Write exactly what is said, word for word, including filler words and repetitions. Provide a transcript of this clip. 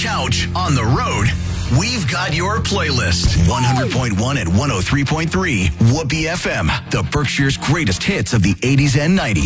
couch, on the road, we've got your playlist. one hundred point one and one oh three point three Whoopee F M, the Berkshire's greatest hits of the eighties and nineties.